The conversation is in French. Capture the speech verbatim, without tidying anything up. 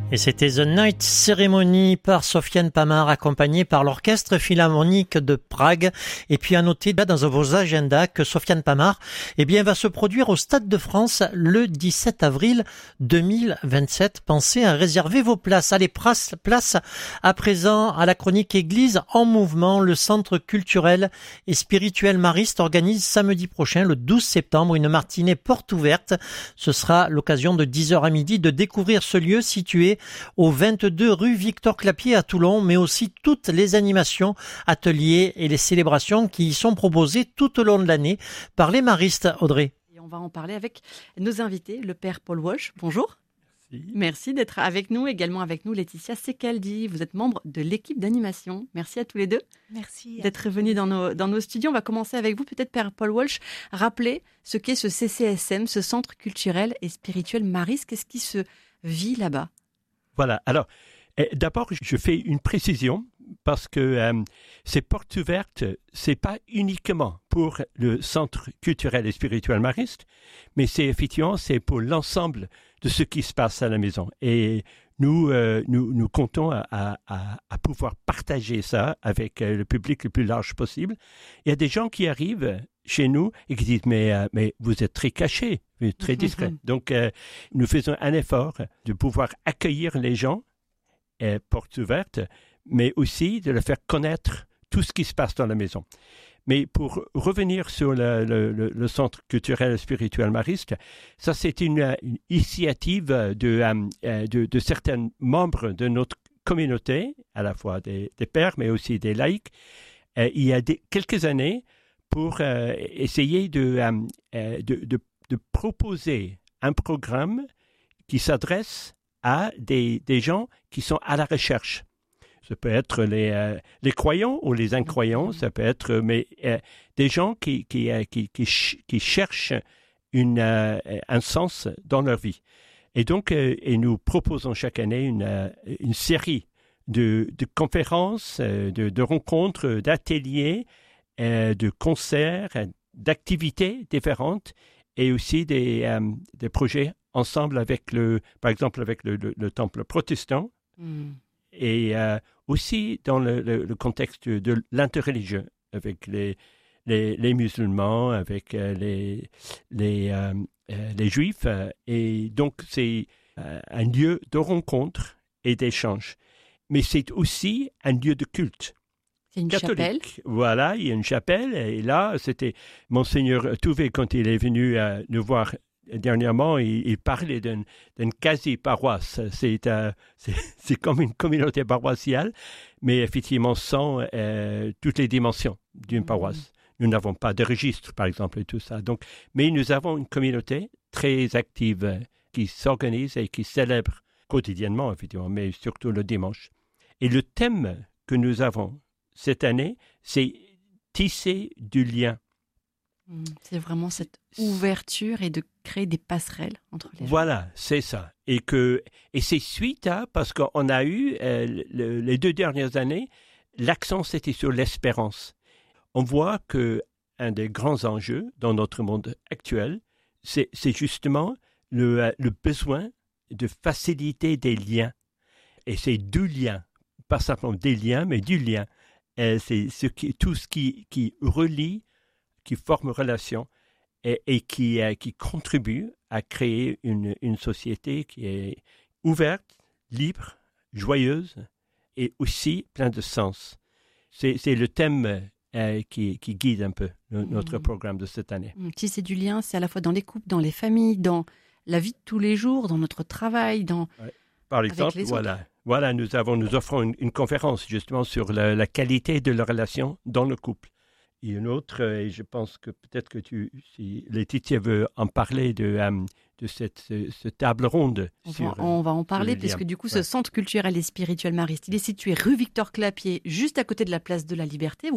Et c'était The Night Ceremony par Sofiane Pamart, accompagné par l'Orchestre Philharmonique de Prague. Et puis à noter dans vos agendas que Sofiane Pamart eh bien, va se produire au Stade de France le dix-sept avril deux mille vingt-sept. Pensez à réserver vos places. Allez, place, place à présent à la chronique Église en mouvement. Le Centre culturel et spirituel Mariste organise samedi prochain, le douze septembre, une matinée porte ouverte. Ce sera l'occasion de dix heures à midi de découvrir ce lieu situé au vingt-deux rue Victor Clapier à Toulon, mais aussi toutes les animations, ateliers et les célébrations qui y sont proposées tout au long de l'année par les maristes. Audrey. Et on va en parler avec nos invités, le père Paul Walsh. Bonjour. Merci. Merci d'être avec nous, également avec nous Laetitia Secaldi. Vous êtes membre de l'équipe d'animation. Merci à tous les deux. Merci d'être venus dans nos, dans nos studios. On va commencer avec vous, peut-être père Paul Walsh. Rappelez ce qu'est ce C C S M, ce Centre culturel et spirituel Mariste. Qu'est-ce qui se vit là-bas ? Voilà, alors eh, d'abord je fais une précision parce que euh, ces portes ouvertes, c'est pas uniquement pour le Centre culturel et spirituel Mariste, mais c'est effectivement c'est pour l'ensemble de ce qui se passe à la maison. Et nous, euh, nous, nous comptons à, à, à pouvoir partager ça avec le public le plus large possible. Il y a des gens qui arrivent chez nous et qui disent mais, euh, mais vous êtes très cachés, très discrets. Mm-hmm. Donc, euh, nous faisons un effort de pouvoir accueillir les gens, euh, portes ouvertes, mais aussi de leur faire connaître tout ce qui se passe dans la maison. Mais pour revenir sur le, le, le Centre culturel et spirituel Mariste, ça c'est une, une initiative de, de, de certains membres de notre communauté, à la fois des, des pères, mais aussi des laïcs, euh, il y a des, quelques années, pour euh, essayer de, euh, de, de, de proposer un programme qui s'adresse à des, des gens qui sont à la recherche. Ça peut être les, euh, les croyants ou les incroyants, ça peut être mais, euh, des gens qui, qui, euh, qui, qui, ch- qui cherchent une, euh, un sens dans leur vie. Et donc, euh, et nous proposons chaque année une, euh, une série de, de conférences, euh, de, de rencontres, d'ateliers, euh, de concerts, d'activités différentes et aussi des, euh, des projets ensemble avec le, par exemple avec le, le, le temple protestant. Mm. Et euh, aussi dans le, le, le contexte de l'interreligieux, avec les, les, les musulmans, avec euh, les, les, euh, euh, les juifs. Et donc, c'est euh, un lieu de rencontre et d'échange. Mais c'est aussi un lieu de culte. C'est une catholique. Chapelle. Voilà, il y a une chapelle. Et là, c'était Monseigneur Touvet, quand il est venu euh, nous voir dernièrement, il, il parlait d'une, d'une quasi-paroisse. C'est, euh, c'est, c'est comme une communauté paroissiale, mais effectivement sans euh, toutes les dimensions d'une paroisse. Mmh. Nous n'avons pas de registre, par exemple, et tout ça. Donc, mais nous avons une communauté très active qui s'organise et qui célèbre quotidiennement, effectivement, mais surtout le dimanche. Et le thème que nous avons cette année, c'est tisser du lien. C'est vraiment cette ouverture et de créer des passerelles entre les gens. Voilà, c'est ça. Et, que, et c'est suite à, parce qu'on a eu, euh, le, les deux dernières années, l'accent c'était sur l'espérance. On voit qu'un des grands enjeux dans notre monde actuel, c'est, c'est justement le, le besoin de faciliter des liens. Et c'est du lien, pas simplement des liens, mais du lien. Et c'est ce qui, tout ce qui, qui relie, qui forme relation et, et qui, euh, qui contribue à créer une, une société qui est ouverte, libre, joyeuse et aussi pleine de sens. C'est, c'est le thème euh, qui, qui guide un peu le, notre mmh. programme de cette année. Si c'est du lien, c'est à la fois dans les couples, dans les familles, dans la vie de tous les jours, dans notre travail, dans... Ouais. Par exemple, voilà, voilà, nous, avons, nous offrons une, une conférence justement sur la, la qualité de la relation dans le couple. Il y a une autre, et je pense que peut-être que tu, si Laetitia veut en parler de, um, de cette, ce, ce table ronde. On, sur, va, on va en parler, puisque du coup, ouais. ce centre culturel et spirituel Mariste, il est situé rue Victor Clapier, juste à côté de la place de la Liberté.